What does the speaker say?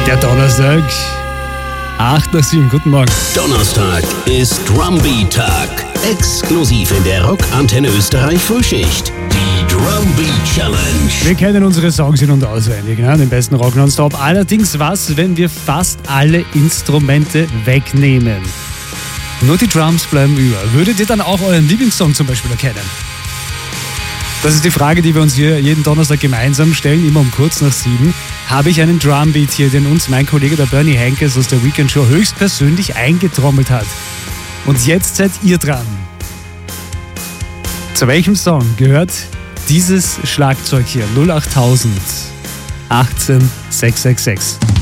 Der Donnerstag, 8 nach 7. Guten Morgen. Donnerstag ist Drumbeat-Tag. Exklusiv in der Rock-Antenne Österreich Frühschicht. Die Drumbeat Challenge. Wir kennen unsere Songs in- und auswendig, ne? Den besten Rock nonstop. Allerdings was, wenn wir fast alle Instrumente wegnehmen? Nur die Drums bleiben über. Würdet ihr dann auch euren Lieblingssong zum Beispiel erkennen? Das ist die Frage, die wir uns hier jeden Donnerstag gemeinsam stellen, immer um kurz nach 7. Habe ich einen Drumbeat hier, den uns mein Kollege der Bernie Henkes aus der Weekend Show höchstpersönlich eingetrommelt hat. Und jetzt seid ihr dran. Zu welchem Song gehört dieses Schlagzeug hier? 08000 18 666.